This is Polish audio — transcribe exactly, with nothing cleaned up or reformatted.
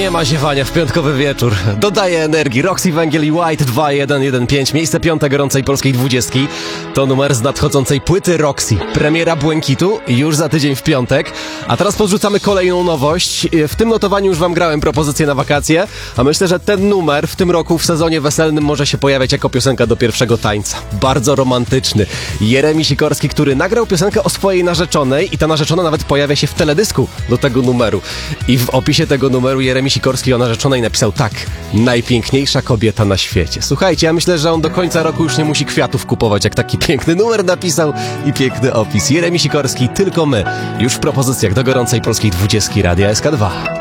Nie ma ziewania w piątkowy wieczór. Dodaje energii. Roxy Węgiel i White dwa jeden jeden pięć. Miejsce piąte gorącej polskiej dwudziestki. To numer z nadchodzącej płyty Roxy. Premiera Błękitu już za tydzień w piątek. A teraz podrzucamy kolejną nowość. W tym notowaniu już wam grałem propozycję na wakacje, a myślę, że ten numer w tym roku w sezonie weselnym może się pojawiać jako piosenka do pierwszego tańca. Bardzo romantyczny. Jeremi Sikorski, który nagrał piosenkę o swojej narzeczonej i ta narzeczona nawet pojawia się w teledysku do tego numeru. I w opisie tego numeru Jeremi Sikorski o narzeczonej napisał tak: najpiękniejsza kobieta na świecie. Słuchajcie, ja myślę, że on do końca roku już nie musi kwiatów kupować, jak taki piękny numer napisał i piękny opis. Jeremi Sikorski, Tylko my. Już w propozycjach do gorącej polskiej dwudziestki Radia S K dwa.